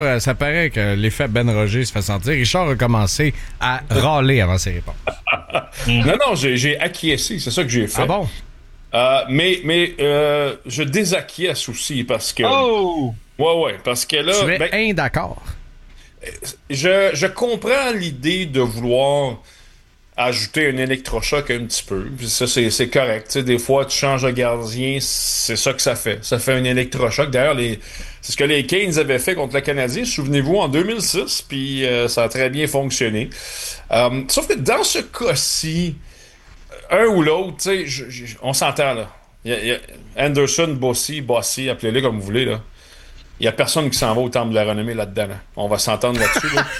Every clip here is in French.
Ça paraît que l'effet Ben Roger se fait sentir. Richard a commencé à râler avant ses réponses. Non, j'ai acquiescé. C'est ça que j'ai fait. Ah bon? Mais je désacquiesce aussi parce que... Oh! Ouais, parce que là... Tu es d'accord. Je comprends l'idée de vouloir ajouter un électrochoc un petit peu. Puis ça, c'est correct. Tu sais, des fois, tu changes de gardien, c'est ça que ça fait. Ça fait un électrochoc. D'ailleurs, c'est ce que les Canes avaient fait contre le Canadien, souvenez-vous, en 2006, puis ça a très bien fonctionné. Sauf que dans ce cas-ci, un ou l'autre, tu sais, on s'entend, là. Il y a Anderson, Bossy, appelez-le comme vous voulez, là. Il y a personne qui s'en va au temple de la renommée là-dedans, là. On va s'entendre là-dessus, là.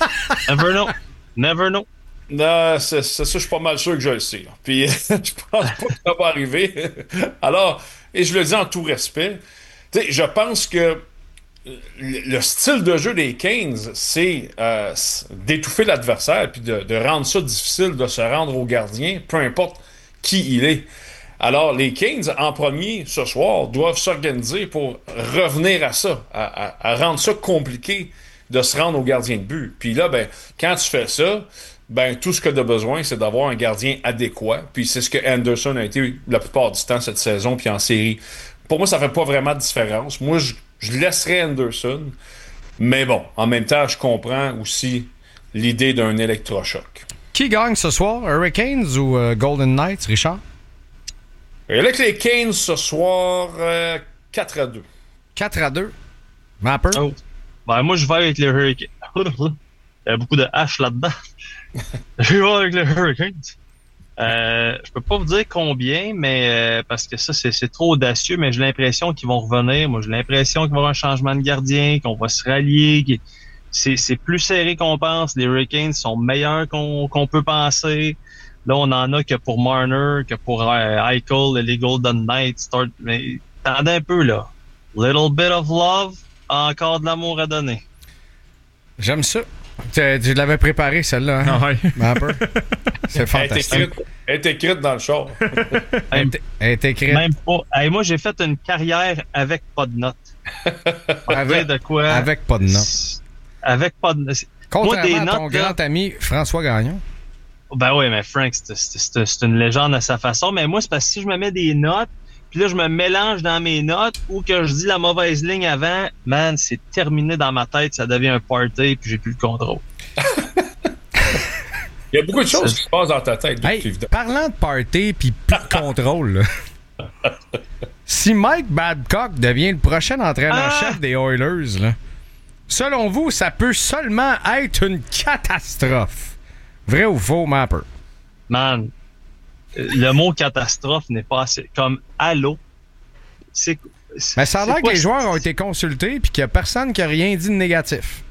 Never know. Non, c'est ça, je suis pas mal sûr que je le sais. Puis je pense pas que ça va arriver. Alors, et je le dis en tout respect, tu sais, je pense que le style de jeu des Canes, c'est d'étouffer l'adversaire puis de rendre ça difficile de se rendre au gardien, peu importe qui il est. Alors, les Canes, en premier, ce soir, doivent s'organiser pour revenir à ça, à rendre ça compliqué de se rendre au gardien de but. Puis là, ben, quand tu fais ça, ben, tout ce que tu as besoin, c'est d'avoir un gardien adéquat. Puis c'est ce que Anderson a été la plupart du temps cette saison, puis en série. Pour moi, ça fait pas vraiment de différence. Moi, je laisserais Anderson. Mais bon, en même temps, je comprends aussi l'idée d'un électrochoc. Qui gagne ce soir? Hurricanes ou Golden Knights, Richard? Avec les Canes ce soir, 4-2. 4-2. Mapper? Oh. Ben, moi, je vais avec les Hurricanes. Il y a beaucoup de H là-dedans. Je vais avec les Hurricanes. Je peux pas vous dire combien, mais parce que ça, c'est trop audacieux, mais j'ai l'impression qu'ils vont revenir. Moi, j'ai l'impression qu'il va y avoir un changement de gardien, qu'on va se rallier. C'est plus serré qu'on pense. Les Hurricanes sont meilleurs qu'on peut penser. Là, on en a que pour Marner, que pour Eichel, les Golden Knights. Mais attendez un peu, là. Little bit of love, encore de l'amour à donner. J'aime ça. Tu l'avais préparé, celle-là, hein? Ah ouais. Mapper? C'est fantastique. Elle est écrite dans le char. Elle est écrite. Même pas. Hey, moi, j'ai fait une carrière avec pas de notes. Avec, de quoi? avec pas de notes. Avec pas de notes. Contrairement moi, des à ton notes, grand ami François Gagnon. Ben oui, mais Frank, c'est une légende à sa façon. Mais moi, c'est parce que si je me mets des notes, puis là, je me mélange dans mes notes ou que je dis la mauvaise ligne avant, man, c'est terminé dans ma tête, ça devient un party, puis j'ai plus le contrôle. Il y a beaucoup de choses qui se passent dans ta tête. Hey, parlant de party puis plus de contrôle, là. Si Mike Babcock devient le prochain entraîneur-chef des Oilers, là, selon vous, ça peut seulement être une catastrophe. Vrai ou faux, Mapper? Man, le mot catastrophe n'est pas assez... Comme allô. Mais ça a l'air que les joueurs ont été consultés puis qu'il n'y a personne qui a rien dit de négatif.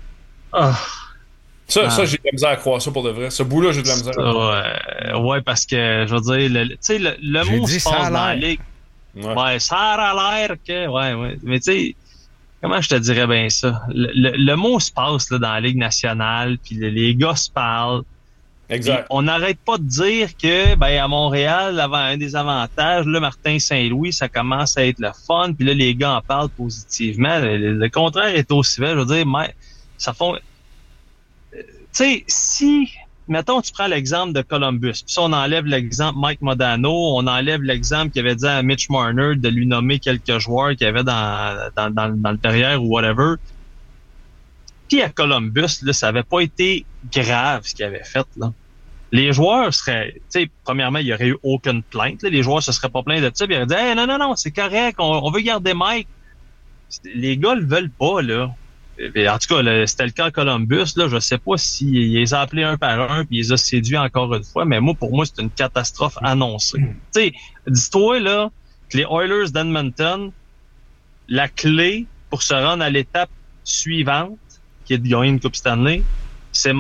Ça, j'ai de la misère à croire ça pour de vrai. Ce bout-là, j'ai de la misère à croire. Ouais, parce que, je veux dire, tu sais, le mot se passe dans la ligue. Ouais, ça a l'air que... Ouais. Mais tu sais, comment je te dirais bien ça? Le mot se passe là, dans la Ligue nationale, puis les gars se parlent. Exact. Et on n'arrête pas de dire que, ben, à Montréal, un des avantages, là, Martin Saint-Louis, ça commence à être le fun, puis là, les gars en parlent positivement. Le contraire est aussi vrai. Je veux dire, mais ça font... Tu sais, si, mettons, tu prends l'exemple de Columbus, puis si on enlève l'exemple Mike Modano, on enlève l'exemple qu'il avait dit à Mitch Marner de lui nommer quelques joueurs qu'il y avait dans le derrière ou whatever. Puis à Columbus, là, ça avait pas été grave ce qu'il avait fait, là. Les joueurs seraient, tu sais, premièrement, il y aurait eu aucune plainte, là. Les joueurs se seraient pas plaints de ça, puis ils auraient dit, hey, non, c'est correct, on veut garder Mike. Les gars le veulent pas, là. Et en tout cas, là, c'était le cas à Columbus, là. Je sais pas s'il les a appelés un par un, puis il les a séduits encore une fois, mais pour moi, c'est une catastrophe annoncée. Tu sais, dis-toi, là, que les Oilers d'Edmonton, la clé pour se rendre à l'étape suivante, qui est de gagner une Coupe Stanley, c'est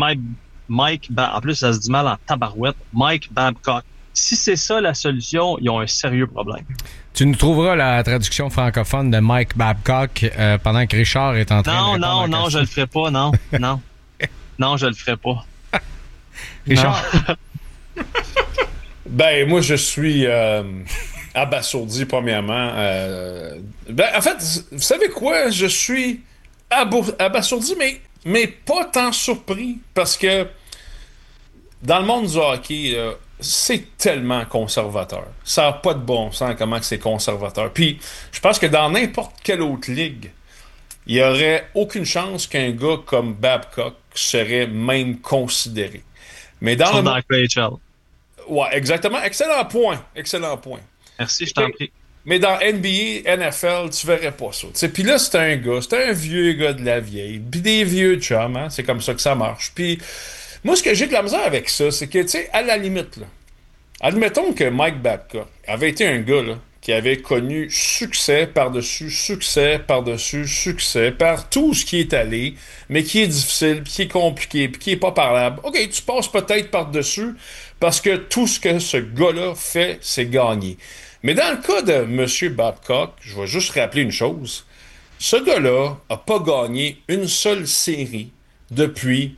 en plus, ça se dit mal en tabarouette, Mike Babcock. Si c'est ça la solution, ils ont un sérieux problème. Tu nous trouveras la traduction francophone de Mike Babcock pendant que Richard est en train de Non, je le ferai pas, non. Non, je le ferai pas. Richard? Ben, moi, je suis abasourdi, premièrement. En fait, vous savez quoi? Je suis abasourdi, mais pas tant surpris, parce que dans le monde du hockey, là, c'est tellement conservateur. Ça n'a pas de bon sens comment que c'est conservateur. Puis, je pense que dans n'importe quelle autre ligue, il n'y aurait aucune chance qu'un gars comme Babcock serait même considéré. Mais dans le dans KHL. Ouais, exactement. Excellent point. Merci, je t'en prie. Mais dans NBA, NFL, tu verrais pas ça. Puis là, c'est un vieux gars de la vieille, puis des vieux chums, hein? C'est comme ça que ça marche. Puis moi, ce que j'ai de la misère avec ça, c'est que, tu sais, à la limite, là, admettons que Mike Babcock avait été un gars, là, qui avait connu succès par-dessus succès par-dessus succès par tout ce qui est allé, mais qui est difficile, puis qui est compliqué, puis qui est pas parlable. OK, tu passes peut-être par-dessus parce que tout ce que ce gars-là fait, c'est gagner. Mais dans le cas de M. Babcock, je vais juste rappeler une chose. Ce gars-là n'a pas gagné une seule série depuis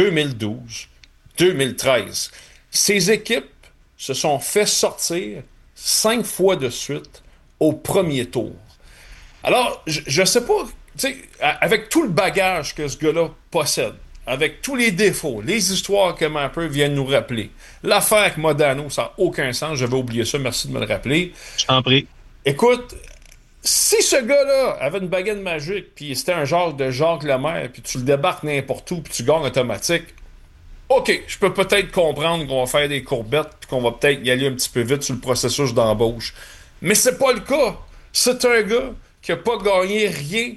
2012-2013. Ses équipes se sont fait sortir 5 fois de suite au premier tour. Alors, je sais pas, tu sais, avec tout le bagage que ce gars-là possède, avec tous les défauts, les histoires que Mapper vient de nous rappeler, l'affaire avec Modano, ça n'a aucun sens, j'avais oublié ça, merci de me le rappeler. Je t'en prie. Écoute, si ce gars-là avait une baguette magique, puis c'était un genre de Jacques Lemaire, puis tu le débarques n'importe où, puis tu gagnes automatique, OK, je peux peut-être comprendre qu'on va faire des courbettes, puis qu'on va peut-être y aller un petit peu vite sur le processus d'embauche. Mais c'est pas le cas. C'est un gars qui n'a pas gagné rien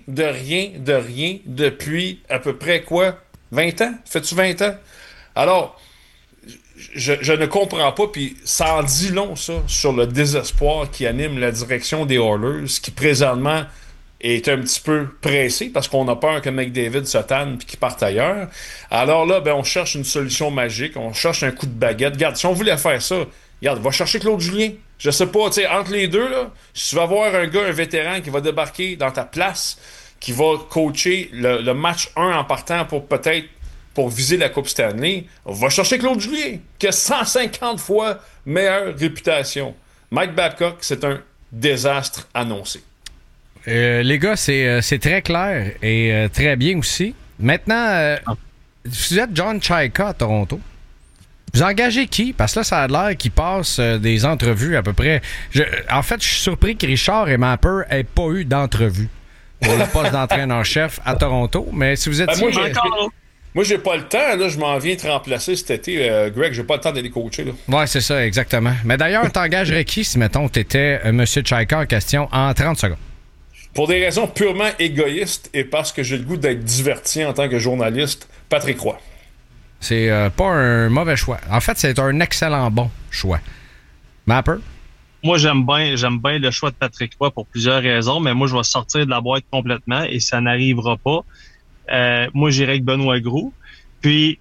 depuis à peu près quoi? 20 ans? Fais-tu 20 ans? Alors, je ne comprends pas, puis ça en dit long, ça, sur le désespoir qui anime la direction des Oilers, qui présentement est un petit peu pressé parce qu'on a peur que McDavid se tanne puis qu'il parte ailleurs. Alors là, ben, on cherche une solution magique, on cherche un coup de baguette. Regarde, si on voulait faire ça, regarde, va chercher Claude Julien. Je sais pas, tu sais, entre les deux, là, si tu vas avoir un gars, un vétéran qui va débarquer dans ta place, qui va coacher le match 1 en partant pour viser la Coupe Stanley, va chercher Claude Julien, qui a 150 fois meilleure réputation. Mike Babcock, c'est un désastre annoncé. Les gars, c'est très clair et très bien aussi. Maintenant, vous êtes John Chayka à Toronto. Vous engagez qui? Parce que là, ça a l'air qu'il passe des entrevues à peu près. En fait, je suis surpris que Richard et Mapper n'aient pas eu d'entrevue pour le poste d'entraîneur-chef à Toronto. Mais si vous êtes... Moi, j'ai pas le temps. Là, je m'en viens te remplacer cet été. Greg, j'ai pas le temps d'aller coacher. Là. Ouais, c'est ça, exactement. Mais d'ailleurs, t'engagerais qui si, mettons, t'étais M. Chayka en question en 30 secondes? Pour des raisons purement égoïstes et parce que j'ai le goût d'être diverti en tant que journaliste, Patrick Roy. C'est pas un mauvais choix. En fait, c'est un excellent bon choix. Mapper? Moi, j'aime bien le choix de Patrick Roy pour plusieurs raisons, mais moi, je vais sortir de la boîte complètement et ça n'arrivera pas. Moi, j'irai avec Benoît Gros. Puis,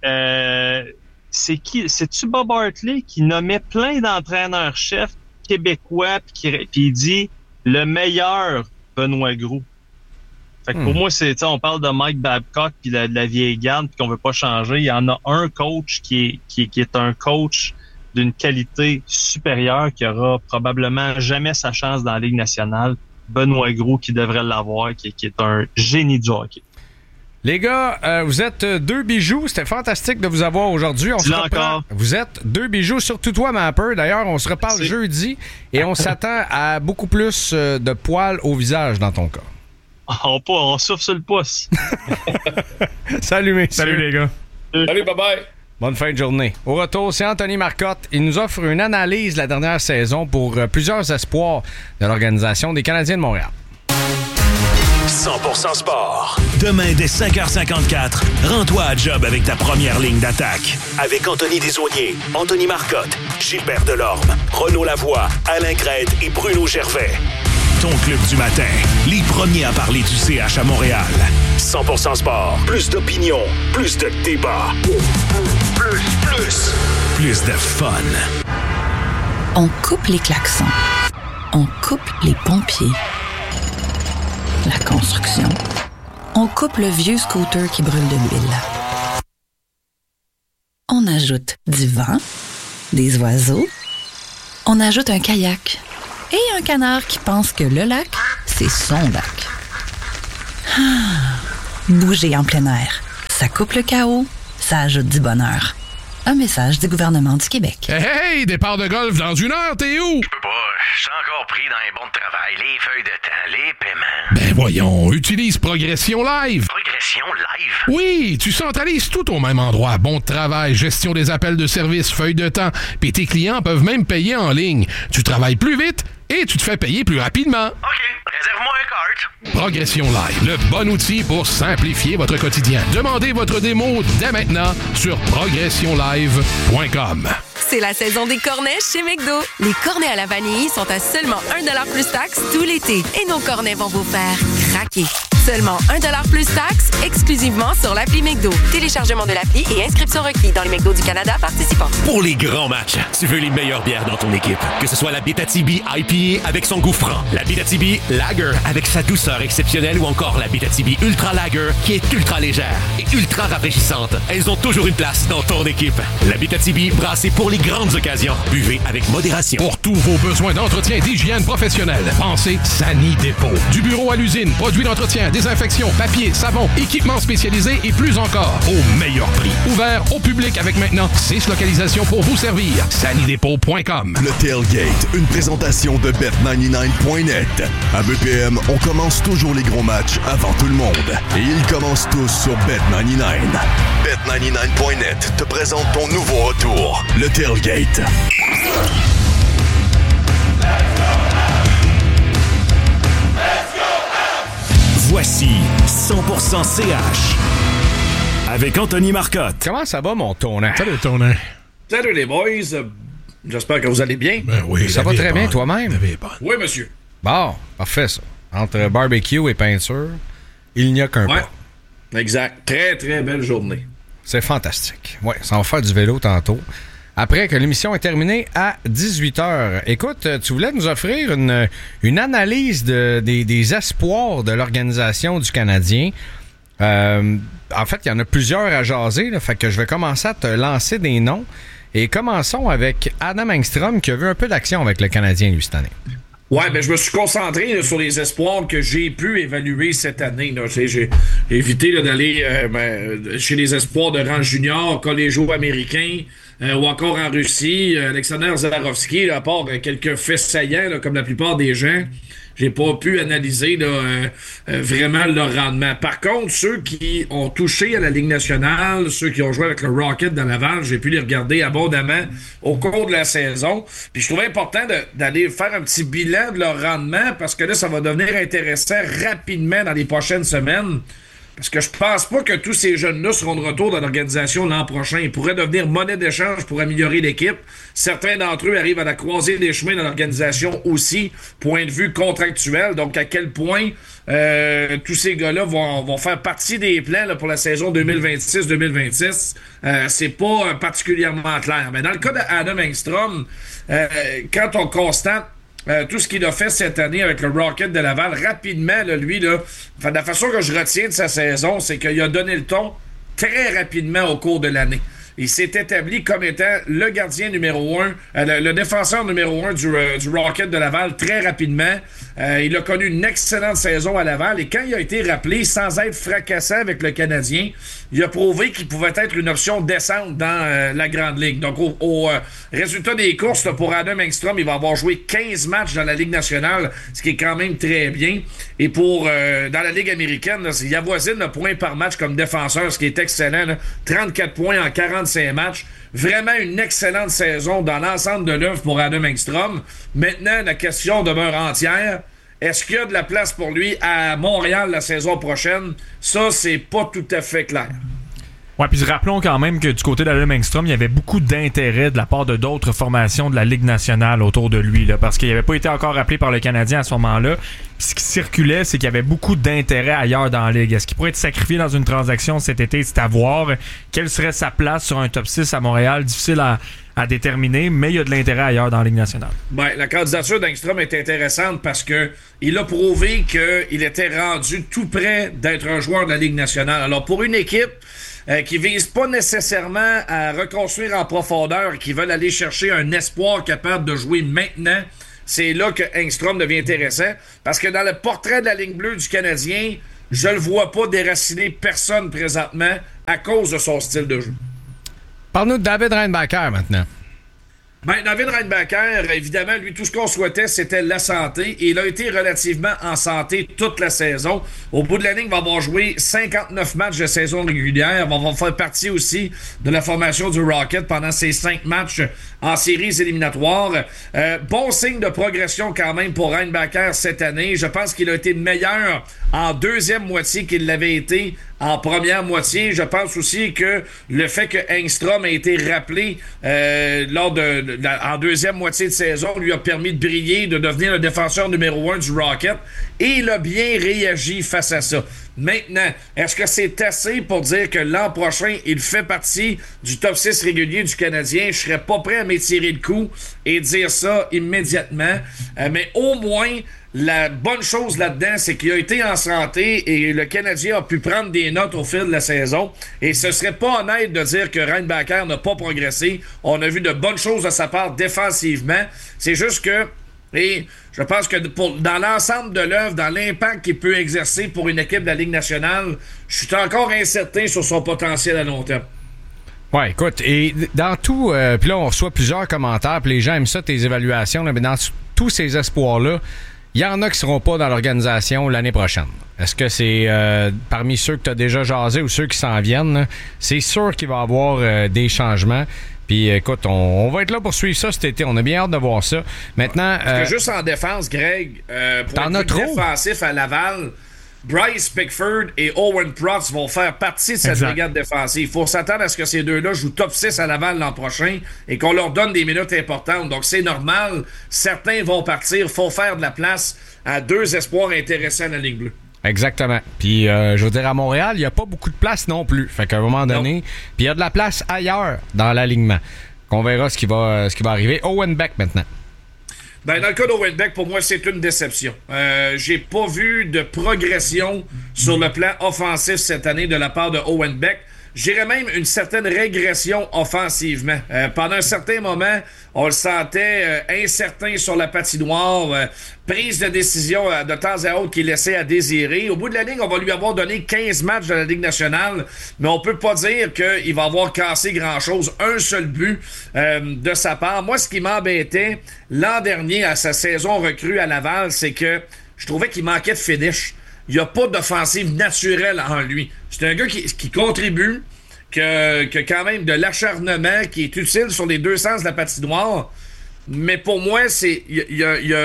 c'est-tu Bob Hartley qui nommait plein d'entraîneurs-chefs québécois puis il dit le meilleur Benoît Gros. Fait que pour moi, on parle de Mike Babcock puis de la vieille garde puis qu'on veut pas changer. Il y en a un coach qui est un coach d'une qualité supérieure qui aura probablement jamais sa chance dans la Ligue nationale. Benoît Gros qui devrait l'avoir, qui est un génie du hockey. Les gars, vous êtes deux bijoux. C'était fantastique de vous avoir aujourd'hui. Encore. Vous êtes deux bijoux, surtout toi, Mapper. D'ailleurs, on se reparle jeudi et on s'attend à beaucoup plus de poils au visage dans ton cas. On souffle sur le pouce. Salut, messieurs. Salut, les gars. Salut, bye-bye. Bonne fin de journée. Au retour, c'est Anthony Marcotte. Il nous offre une analyse de la dernière saison pour plusieurs espoirs de l'Organisation des Canadiens de Montréal. 100% sport. Demain, dès 5h54, rends-toi à job avec ta première ligne d'attaque. Avec Anthony Desaulniers, Anthony Marcotte, Gilbert Delorme, Renaud Lavoie, Alain Crête et Bruno Gervais. Ton club du matin, les premiers à parler du CH à Montréal. 100% sport. Plus d'opinion, plus de débat. Plus de fun. On coupe les klaxons. On coupe les pompiers. La construction. On coupe le vieux scooter qui brûle de l'huile. On ajoute du vent, des oiseaux. On ajoute un kayak et un canard qui pense que le lac, c'est son lac. Bouger en plein air. Ça coupe le chaos, ça ajoute du bonheur. Un message du gouvernement du Québec. Hey, départ de golf dans 1 heure, t'es où? Je peux pas, je suis encore pris dans les bons de travail, les feuilles de temps, les paiements. Ben voyons, utilise Progression Live. Progression live? Oui, tu centralises tout au même endroit. Bon de travail, gestion des appels de service, feuilles de temps, puis tes clients peuvent même payer en ligne. Tu travailles plus vite et tu te fais payer plus rapidement. OK, réserve-moi un cart. Progression Live, le bon outil pour simplifier votre quotidien. Demandez votre démo dès maintenant sur progressionlive.com. C'est la saison des cornets chez McDo. Les cornets à la vanille sont à seulement 1$ plus taxe tout l'été. Et nos cornets vont vous faire craquer. Seulement 1$ plus taxe, exclusivement sur l'appli McDo. Téléchargement de l'appli et inscription requis dans les McDo du Canada participants. Pour les grands matchs, tu veux les meilleures bières dans ton équipe. Que ce soit la Abitibi IPA avec son goût franc, la Abitibi Lager avec sa douceur exceptionnelle ou encore la Abitibi Ultra Lager qui est ultra légère et ultra rafraîchissante. Elles ont toujours une place dans ton équipe. La Abitibi brassée pour les grandes occasions. Buvez avec modération. Pour tous vos besoins d'entretien et d'hygiène professionnelle, pensez Sani Dépôt. Du bureau à l'usine, produits d'entretien, désinfection, papier, savon, équipements spécialisés et plus encore. Au meilleur prix. Ouvert au public avec maintenant 6 localisations pour vous servir. sanidépôt.com. Le Tailgate, une présentation de Bet99.net. À BPM, on commence toujours les gros matchs avant tout le monde. Et ils commencent tous sur Bet99. Bet99.net te présente ton nouveau retour, le Tailgate. Voici 100% CH avec Anthony Marcotte. Comment ça va, mon tournant? Salut, tournant. Salut les boys, j'espère que vous allez bien. Ben oui, Ça va très bien, toi-même? Oui, monsieur. Bon, parfait, ça. Entre barbecue et peinture, il n'y a qu'un Ouais, pas. exact. Très, très belle journée. C'est fantastique. Ouais, ça va faire du vélo tantôt. Après que l'émission est terminée à 18h. Écoute, tu voulais nous offrir une analyse des espoirs de l'organisation du Canadien. En fait, il y en a plusieurs à jaser, là, fait que je vais commencer à te lancer des noms. Et commençons avec Adam Engstrom qui a vu un peu d'action avec le Canadien, lui, cette année. Ouais, ben je me suis concentré là, sur les espoirs que j'ai pu évaluer cette année. Là. J'ai évité là, d'aller chez les espoirs de rang junior, collégiaux américains ou encore en Russie. Alexander Zaharovski, là, à part quelques faits saillants, là, comme la plupart des gens, j'ai pas pu analyser là, vraiment leur rendement. Par contre, ceux qui ont touché à la Ligue nationale, ceux qui ont joué avec le Rocket dans Laval, j'ai pu les regarder abondamment au cours de la saison. Puis je trouvais important d'aller faire un petit bilan de leur rendement parce que là, ça va devenir intéressant rapidement dans les prochaines semaines. Parce que je pense pas que tous ces jeunes-là seront de retour dans l'organisation l'an prochain. Ils pourraient devenir monnaie d'échange pour améliorer l'équipe. Certains d'entre eux arrivent à la croisée des chemins dans l'organisation aussi, point de vue contractuel. Donc, à quel point tous ces gars-là vont faire partie des plans là, pour la saison 2026-2026, c'est pas particulièrement clair. Mais dans le cas d'Adam Engstrom, quand on constate tout ce qu'il a fait cette année avec le Rocket de Laval, rapidement, là, lui, là, enfin, la façon que je retiens de sa saison, c'est qu'il a donné le ton très rapidement au cours de l'année. Il s'est établi comme étant le gardien numéro 1, le défenseur numéro 1 du Rocket de Laval très rapidement. Il a connu une excellente saison à Laval et quand il a été rappelé, sans être fracassant avec le Canadien, il a prouvé qu'il pouvait être une option décente dans la Grande Ligue. Donc, au résultat des courses, là, pour Adam Engstrom, il va avoir joué 15 matchs dans la Ligue nationale, ce qui est quand même très bien. Et pour dans la Ligue américaine, là, il avoisine le point par match comme défenseur, ce qui est excellent. Là. 34 points en 45 matchs. Vraiment une excellente saison dans l'ensemble de l'œuvre pour Adam Engstrom. Maintenant, la question demeure entière. Est-ce qu'il y a de la place pour lui à Montréal la saison prochaine? Ça, c'est pas tout à fait clair. Ouais, puis rappelons quand même que du côté d'Adam Engstrom, il y avait beaucoup d'intérêt de la part de d'autres formations de la Ligue nationale autour de lui, là, parce qu'il n'avait pas été encore appelé par le Canadien à ce moment-là. Puis ce qui circulait, c'est qu'il y avait beaucoup d'intérêt ailleurs dans la Ligue. Est-ce qu'il pourrait être sacrifié dans une transaction cet été? C'est à voir. Quelle serait sa place sur un top 6 à Montréal? Difficile à déterminer, mais il y a de l'intérêt ailleurs dans la Ligue nationale. Ben, la candidature d'Engstrom est intéressante parce que il a prouvé qu'il était rendu tout près d'être un joueur de la Ligue nationale. Alors, pour une équipe qui vise pas nécessairement à reconstruire en profondeur, qui veulent aller chercher un espoir capable de jouer maintenant, c'est là que Engstrom devient intéressant. Parce que dans le portrait de la ligne bleue du Canadien, je le vois pas déraciner personne présentement à cause de son style de jeu. Parle-nous de David Reinbacher maintenant. Ben, David Reinbacher, évidemment, lui, tout ce qu'on souhaitait, c'était la santé. Et il a été relativement en santé toute la saison. Au bout de l'année, il va avoir joué 59 matchs de saison régulière. Il va faire partie aussi de la formation du Rocket pendant ces 5 matchs en séries éliminatoires. Bon signe de progression quand même pour Reinbacher cette année. Je pense qu'il a été meilleur en deuxième moitié qu'il l'avait été en première moitié. Je pense aussi que le fait que Engstrom ait été rappelé en deuxième moitié de saison lui a permis de briller, de devenir le défenseur numéro 1 du Rocket. Et il a bien réagi face à ça. Maintenant, est-ce que c'est assez pour dire que l'an prochain, il fait partie du top 6 régulier du Canadien? Je serais pas prêt à m'étirer le cou et dire ça immédiatement. Mais au moins, la bonne chose là-dedans, c'est qu'il a été en santé et le Canadien a pu prendre des notes au fil de la saison. Et ce serait pas honnête de dire que Reinbacher n'a pas progressé. On a vu de bonnes choses de sa part défensivement. C'est juste que, et je pense que dans l'ensemble de l'œuvre, dans l'impact qu'il peut exercer pour une équipe de la Ligue nationale, je suis encore incertain sur son potentiel à long terme. Ouais, écoute, et dans tout, puis là, on reçoit plusieurs commentaires, puis les gens aiment ça, tes évaluations, là, mais dans tous ces espoirs-là, il y en a qui seront pas dans l'organisation l'année prochaine. Est-ce que c'est parmi ceux que tu as déjà jasé ou ceux qui s'en viennent? Là, c'est sûr qu'il va y avoir des changements. Puis écoute, on va être là pour suivre ça cet été. On a bien hâte de voir ça. Maintenant, parce que juste en défense, Greg, pour être plus défensif à Laval, Bryce Pickford et Owen Protz vont faire partie de cette brigade défensive. Il faut s'attendre à ce que ces deux-là jouent top 6 à Laval l'an prochain et qu'on leur donne des minutes importantes. Donc c'est normal. Certains vont partir. Il faut faire de la place à 2 espoirs intéressants à la Ligue bleue. Exactement. Puis, je veux dire, à Montréal, il n'y a pas beaucoup de place non plus. Fait qu'à un moment donné, puis il y a de la place ailleurs dans l'alignement. Qu'on verra ce qui va arriver. Owen Beck maintenant. Ben, dans le cas d'Owen Beck, pour moi, c'est une déception. J'ai pas vu de progression sur le plan offensif cette année de la part de Owen Beck. J'irais même une certaine régression offensivement. Pendant un certain moment, on le sentait incertain sur la patinoire, prise de décision de temps à autre qui laissait à désirer. Au bout de la ligne, on va lui avoir donné 15 matchs de la Ligue nationale, mais on peut pas dire qu'il va avoir cassé grand-chose. Un seul but de sa part. Moi, ce qui m'embêtait l'an dernier à sa saison recrue à Laval, c'est que je trouvais qu'il manquait de finish. Il n'y a pas d'offensive naturelle en lui. C'est un gars qui contribue, qui a quand même de l'acharnement, qui est utile sur les deux sens de la patinoire. Mais pour moi, il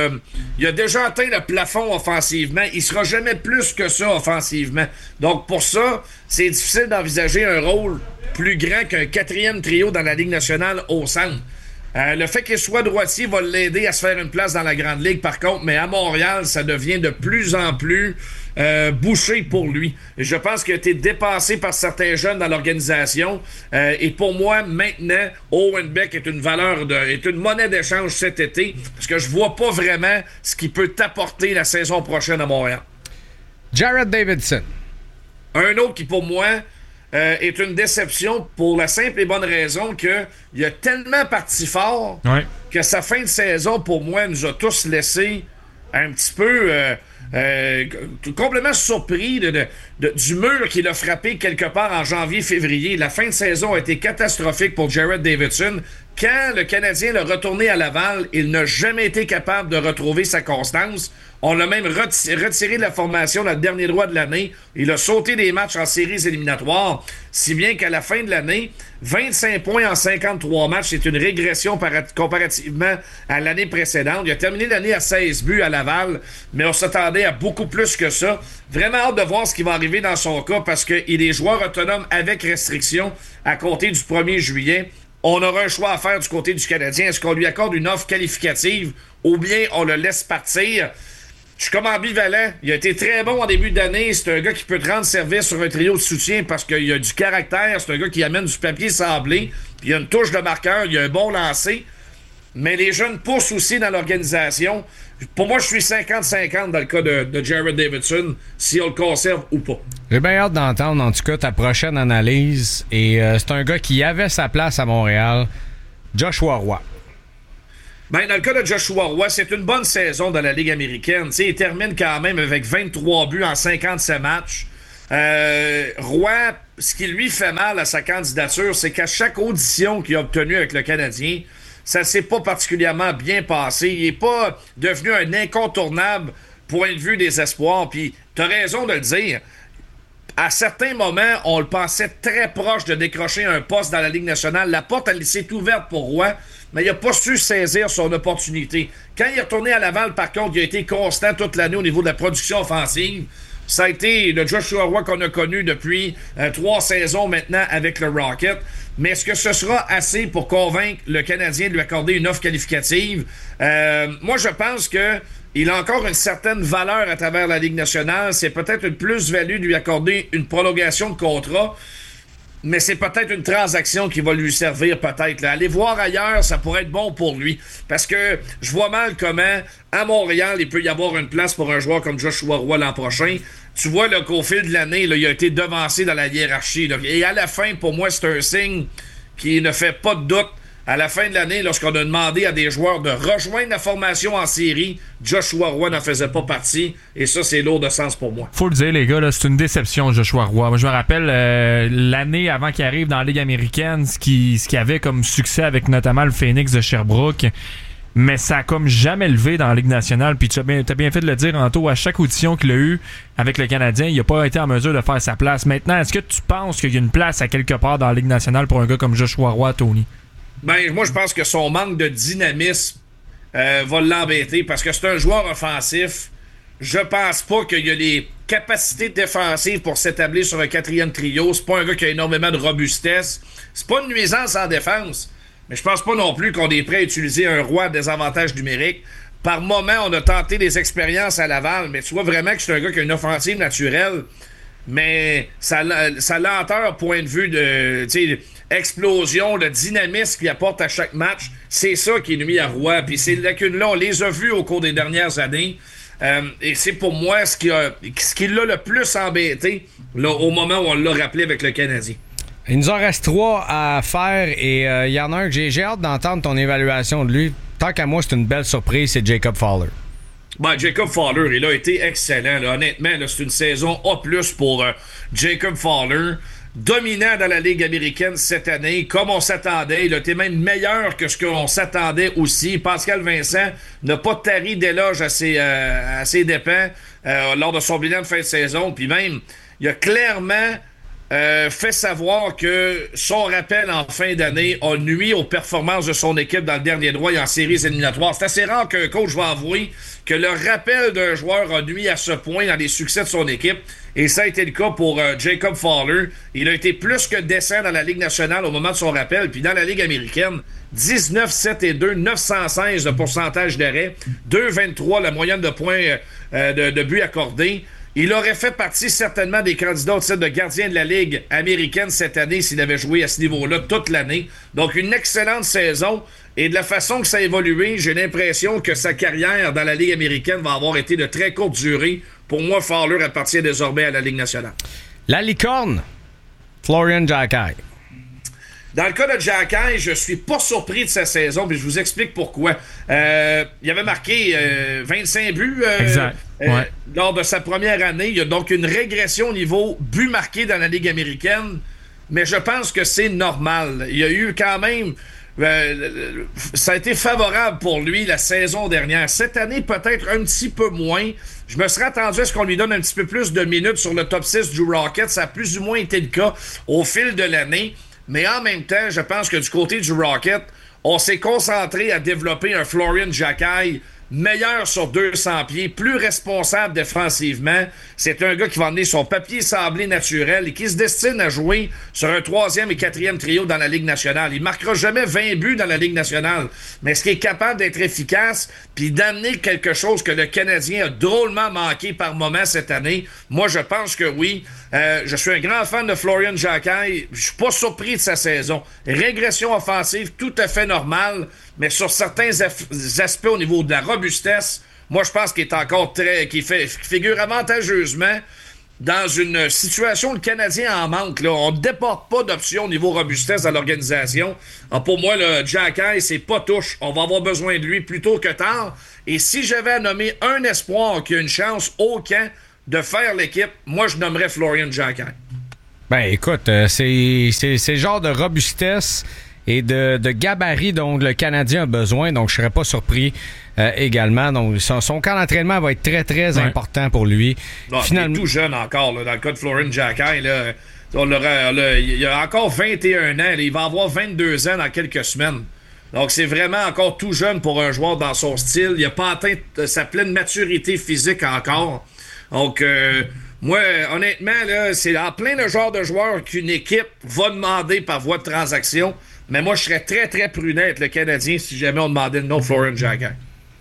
a déjà atteint le plafond offensivement. Il sera jamais plus que ça offensivement. Donc pour ça, c'est difficile d'envisager un rôle plus grand qu'un 4e trio dans la Ligue nationale au centre. Le fait qu'il soit droitier va l'aider à se faire une place dans la Grande Ligue, par contre, mais à Montréal, ça devient de plus en plus bouché pour lui. Et je pense qu'il a été dépassé par certains jeunes dans l'organisation. Et pour moi, maintenant, Owen Beck est une monnaie d'échange cet été, parce que je vois pas vraiment ce qu'il peut t'apporter la saison prochaine à Montréal. Jared Davidson. Un autre qui, pour moi, est une déception pour la simple et bonne raison qu'il a tellement parti fort que sa fin de saison, pour moi, nous a tous laissé un petit peu complètement surpris du mur qu'il a frappé quelque part en janvier-février. La fin de saison a été catastrophique pour Jared Davidson. Quand le Canadien l'a retourné à Laval, il n'a jamais été capable de retrouver sa constance. On l'a même retiré de la formation dans le dernier droit de l'année. Il a sauté des matchs en séries éliminatoires, si bien qu'à la fin de l'année, 25 points en 53 matchs, c'est une régression comparativement à l'année précédente. Il a terminé l'année à 16 buts à Laval, mais on s'attendait à beaucoup plus que ça. Vraiment hâte de voir ce qui va arriver dans son cas parce qu'il est joueur autonome avec restriction à compter du 1er juillet. On aura un choix à faire du côté du Canadien. Est-ce qu'on lui accorde une offre qualificative ou bien on le laisse partir? Je suis comme ambivalent. Il a été très bon en début d'année. C'est un gars qui peut te rendre service sur un trio de soutien parce qu'il a du caractère. C'est un gars qui amène du papier sablé. Puis il a une touche de marqueur. Il a un bon lancer. Mais les jeunes poussent aussi dans l'organisation. Pour moi, je suis 50-50 dans le cas de Jared Davidson, si on le conserve ou pas. J'ai bien hâte d'entendre, en tout cas, ta prochaine analyse. Et c'est un gars qui avait sa place à Montréal, Joshua Roy. Ben, dans le cas de Joshua Roy, c'est une bonne saison dans la Ligue américaine. T'sais, il termine quand même avec 23 buts en 57 matchs. Roy, ce qui lui fait mal à sa candidature, c'est qu'à chaque audition qu'il a obtenue avec le Canadien, ça s'est pas particulièrement bien passé. Il est pas devenu un incontournable point de vue des espoirs. Puis, t'as raison de le dire. À certains moments, on le pensait très proche de décrocher un poste dans la Ligue nationale. La porte, elle s'est ouverte pour Roy, mais il n'a pas su saisir son opportunité. Quand il est retourné à Laval, par contre, il a été constant toute l'année au niveau de la production offensive. Ça a été le Joshua Roy qu'on a connu depuis 3 saisons maintenant avec le Rocket. Mais est-ce que ce sera assez pour convaincre le Canadien de lui accorder une offre qualificative? Moi, je pense que il a encore une certaine valeur à travers la Ligue nationale. C'est peut-être une plus-value de lui accorder une prolongation de contrat, mais c'est peut-être une transaction qui va lui servir peut-être. Là. Aller voir ailleurs, ça pourrait être bon pour lui. Parce que je vois mal comment, à Montréal, il peut y avoir une place pour un joueur comme Joshua Roy l'an prochain. Tu vois là, qu'au fil de l'année, là, il a été devancé dans la hiérarchie. Là. Et à la fin, pour moi, c'est un signe qui ne fait pas de doute. À la fin de l'année, lorsqu'on a demandé à des joueurs de rejoindre la formation en série, Joshua Roy n'en faisait pas partie. Et ça, c'est lourd de sens pour moi. Faut le dire, les gars, là, c'est une déception, Joshua Roy. Moi, je me rappelle l'année avant qu'il arrive dans la Ligue américaine, ce qu'il avait comme succès avec notamment le Phoenix de Sherbrooke. Mais ça a comme jamais levé dans la Ligue nationale. Puis t'as bien fait de le dire, Anto, à chaque audition qu'il a eu avec le Canadien, il n'a pas été en mesure de faire sa place. Maintenant, est-ce que tu penses qu'il y a une place à quelque part dans la Ligue nationale pour un gars comme Joshua Roy, Tony? Ben, moi, je pense que son manque de dynamisme va l'embêter parce que c'est un joueur offensif. Je pense pas qu'il y a les capacités défensives pour s'établir sur un 4e trio. C'est pas un gars qui a énormément de robustesse. C'est pas une nuisance en défense. Mais je pense pas non plus qu'on est prêt à utiliser un Roy à désavantage numérique. Par moment, on a tenté des expériences à Laval, mais tu vois vraiment que c'est un gars qui a une offensive naturelle. Mais sa lenteur, point de vue de explosion, le dynamisme qu'il apporte à chaque match, c'est ça qui nuit à Roy. Puis ces lacunes-là, on les a vues au cours des dernières années. Et c'est pour moi ce qui l'a le plus embêté là, au moment où on l'a rappelé avec le Canadien. Il nous en reste 3 à faire et il y en a un que j'ai hâte d'entendre ton évaluation de lui. Tant qu'à moi, c'est une belle surprise, c'est Jacob Fowler. Ben, Jacob Fowler, il a été excellent. Là. Honnêtement, là, c'est une saison A+ pour Jacob Fowler. Dominant dans la Ligue américaine cette année, comme on s'attendait. Il a été même meilleur que ce qu'on s'attendait aussi. Pascal Vincent n'a pas tari d'éloges à ses dépens lors de son bilan de fin de saison. Puis même, il a clairement fait savoir que son rappel en fin d'année a nui aux performances de son équipe dans le dernier droit et en séries éliminatoires. C'est assez rare qu'un coach va avouer que le rappel d'un joueur a nui à ce point dans les succès de son équipe. Et ça a été le cas pour Jacob Fowler. Il a été plus que décent dans la Ligue nationale au moment de son rappel. Puis dans la Ligue américaine, 19, 7 et 2, 916 de pourcentage d'arrêt, 2,23 la moyenne de points de buts accordés. Il aurait fait partie certainement des candidats au titre de gardien de la Ligue américaine cette année s'il avait joué à ce niveau-là toute l'année. Donc une excellente saison. Et de la façon que ça a évolué, j'ai l'impression que sa carrière dans la Ligue américaine va avoir été de très courte durée. Pour moi, Fowler appartient désormais à la Ligue nationale. La licorne, Florian Xhekaj. Dans le cas de Xhekaj, je suis pas surpris de sa saison, puis je vous explique pourquoi. Il avait marqué 25 buts lors de sa première année. Il y a donc une régression au niveau buts marqués dans la Ligue américaine, mais je pense que c'est normal. Il y a eu quand même... ça a été favorable pour lui la saison dernière. Cette année, peut-être un petit peu moins. Je me serais attendu à ce qu'on lui donne un petit peu plus de minutes sur le top 6 du Rocket. Ça a plus ou moins été le cas au fil de l'année. Mais en même temps, je pense que du côté du Rocket, on s'est concentré à développer un Florian Xhekaj meilleur sur 200 pieds, plus responsable défensivement. C'est un gars qui va emmener son papier sablé naturel et qui se destine à jouer sur un 3e et 4e trio dans la Ligue nationale. Il marquera jamais 20 buts dans la Ligue nationale, mais ce qui est capable d'être efficace puis d'amener quelque chose que le Canadien a drôlement manqué par moment cette année, moi je pense que oui. Je suis un grand fan de Florian Xhekaj. Je suis pas surpris de sa saison. Régression offensive tout à fait normale, mais sur certains aspects au niveau de la robustesse, moi je pense qu'il est encore qu'il figure avantageusement dans une situation où le Canadien en manque. Là. On ne déporte pas d'options au niveau robustesse dans l'organisation. Alors pour moi, le Jack Eye, c'est pas touche. On va avoir besoin de lui plus tôt que tard. Et si j'avais à nommer un espoir qui a une chance au camp de faire l'équipe, moi, je nommerais Florian Jack Eye. Ben, écoute, c'est le genre de robustesse et de gabarit dont le Canadien a besoin. Donc, je serais pas surpris également. Donc, son camp d'entraînement va être très, très important pour lui. Non, finalement, il est tout jeune encore. Là, dans le cas de Florian Jack Eye, là, il a encore 21 ans. Là, il va avoir 22 ans dans quelques semaines. Donc, c'est vraiment encore tout jeune pour un joueur dans son style. Il n'a pas atteint sa pleine maturité physique encore. Donc, moi, honnêtement, là, c'est en plein le genre de joueur qu'une équipe va demander par voie de transaction. Mais moi, je serais très, très prudent avec le Canadien si jamais on demandait le nom de Florian Jack Eye.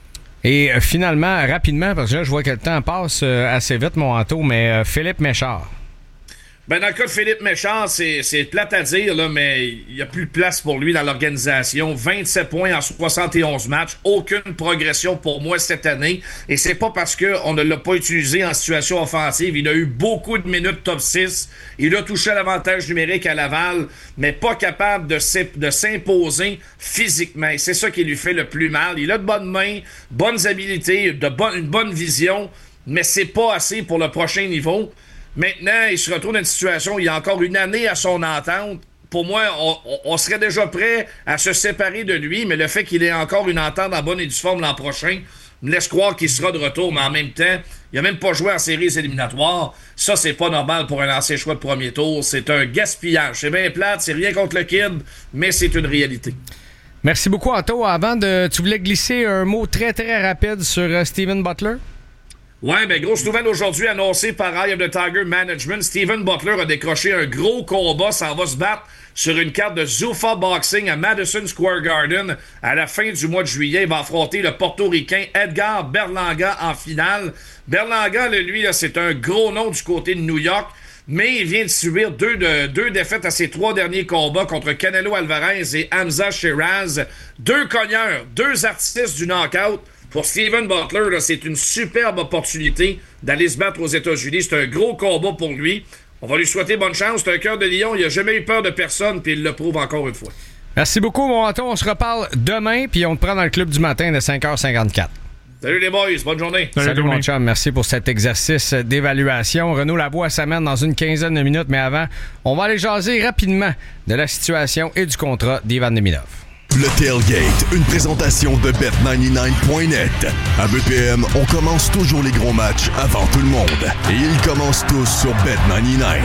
Et finalement, rapidement, parce que là, je vois que le temps passe assez vite, mon Anto, mais Philippe Méchard. Ben, dans le cas de Philippe Méchard, c'est plate à dire, là, mais il n'y a plus de place pour lui dans l'organisation. 27 points en 71 matchs. Aucune progression pour moi cette année. Et c'est pas parce qu'on ne l'a pas utilisé en situation offensive. Il a eu beaucoup de minutes top 6. Il a touché l'avantage numérique à Laval, mais pas capable de s'imposer physiquement. Et c'est ça qui lui fait le plus mal. Il a de bonnes mains, bonnes habiletés, une bonne vision, mais c'est pas assez pour le prochain niveau. Maintenant, il se retrouve dans une situation où il y a encore une année à son entente. Pour moi, on serait déjà prêt à se séparer de lui, mais le fait qu'il ait encore une entente en bonne et due forme l'an prochain me laisse croire qu'il sera de retour, mais en même temps, il n'a même pas joué en séries éliminatoires. Ça, c'est pas normal pour un ancien choix de premier tour. C'est un gaspillage. C'est bien plate, c'est rien contre le kid, mais c'est une réalité. Merci beaucoup, Anto. Tu voulais glisser un mot très, très rapide sur Steven Butler? Ouais, ben grosse nouvelle aujourd'hui annoncée par Eye of the Tiger Management. Steven Butler a décroché un gros combat. Ça va se battre sur une carte de Zuffa Boxing à Madison Square Garden à la fin du mois de juillet. Il va affronter le portoricain Edgar Berlanga en finale. Berlanga, lui, là, c'est un gros nom du côté de New York, mais il vient de subir deux défaites à ses 3 derniers combats contre Canelo Alvarez et Hamza Shiraz. 2 cogneurs, 2 artistes du knockout. Pour Steven Butler, là, c'est une superbe opportunité d'aller se battre aux États-Unis. C'est un gros combat pour lui. On va lui souhaiter bonne chance. C'est un cœur de lion. Il n'a jamais eu peur de personne, puis il le prouve encore une fois. Merci beaucoup, mon Anton. On se reparle demain, puis on te prend dans le club du matin de 5h54. Salut les boys, bonne journée. Salut mon chum, merci pour cet exercice d'évaluation. Renaud Lavoie s'amène dans une quinzaine de minutes, mais avant, on va aller jaser rapidement de la situation et du contrat d'Ivan Demidov. Le Tailgate, une présentation de Bet99.net. À BPM, on commence toujours les gros matchs avant tout le monde. Et ils commencent tous sur Bet99.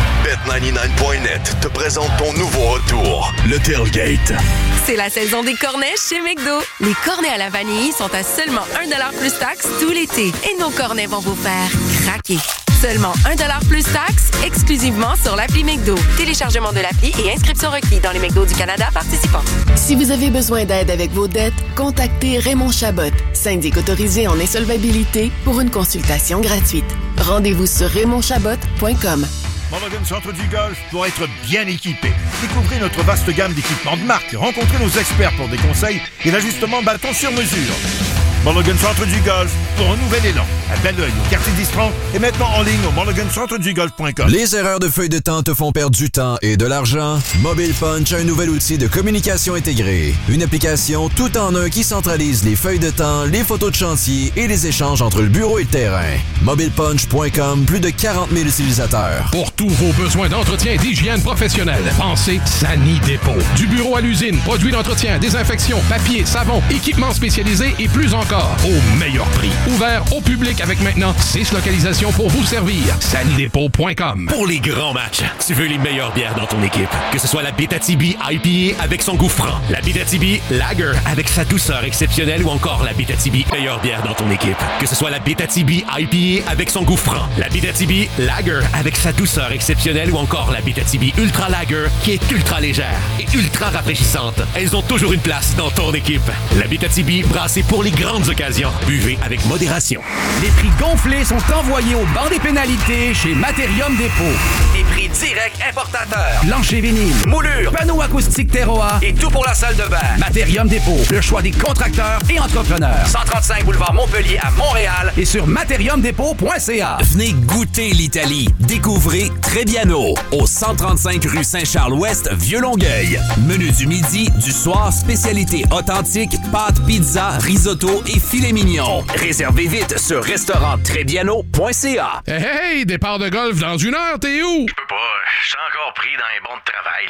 Bet99.net te présente ton nouveau retour, le Tailgate. C'est la saison des cornets chez McDo. Les cornets à la vanille sont à seulement 1$ plus taxe tout l'été. Et nos cornets vont vous faire craquer. Seulement 1$ plus taxe, exclusivement sur l'appli McDo. Téléchargement de l'appli et inscription requis dans les McDo du Canada participants. Si vous avez besoin d'aide avec vos dettes, contactez Raymond Chabot, syndic autorisé en insolvabilité, pour une consultation gratuite. Rendez-vous sur raymondchabot.com. Mulligan Centre du Golf pour être bien équipé. Découvrez notre vaste gamme d'équipements de marque. Rencontrez nos experts pour des conseils et l'ajustement bâton sur mesure. Mulligan Centre du Golf pour un nouvel élan. À Belleuil, au quartier d'Istran et maintenant en ligne au mulligancentredugolf.com. Les erreurs de feuille de temps te font perdre du temps et de l'argent? Mobile Punch a un nouvel outil de communication intégrée. Une application tout en un qui centralise les feuilles de temps, les photos de chantier et les échanges entre le bureau et le terrain. MobilePunch.com, plus de 40 000 utilisateurs. Pour tous vos besoins d'entretien et d'hygiène professionnelle, pensez Sani Dépôt. Du bureau à l'usine, produits d'entretien, désinfection, papier, savon, équipements spécialisés et plus encore. Au meilleur prix. Ouvert au public avec maintenant 6 localisations pour vous servir. Sanidépôt.com. Pour les grands matchs, tu veux les meilleures bières dans ton équipe. Que ce soit la Abitibi IPA avec son goût franc, la Abitibi Lager avec sa douceur exceptionnelle ou encore la Abitibi meilleure bière dans ton équipe. Que ce soit la Abitibi IPA avec son goût franc, la Abitibi Lager avec sa douceur exceptionnelle ou encore la Abitibi Ultra Lager qui est ultra légère et ultra rafraîchissante. Elles ont toujours une place dans ton équipe. La Abitibi brassée pour les grandes occasions. Buvez avec modération. Les prix gonflés sont envoyés au banc des pénalités chez Materium Dépôt. Des prix Direct Importateur. Plancher vinyle, moulure, panneaux acoustiques Terroir et tout pour la salle de bain. Matérium Dépôt, le choix des contracteurs et entrepreneurs. 135 boulevard Montpellier à Montréal et sur matériumdépôt.ca. Venez goûter l'Italie. Découvrez Trebbiano au 135 rue Saint-Charles-Ouest, Vieux-Longueuil. Menu du midi, du soir, spécialité authentique, pâtes, pizza, risotto et filet mignon. Réservez vite sur restauranttrebbiano.ca. Hey, départ de golf dans 1 heure, t'es où? Je peux pas, je suis encore pris dans les bons de travail,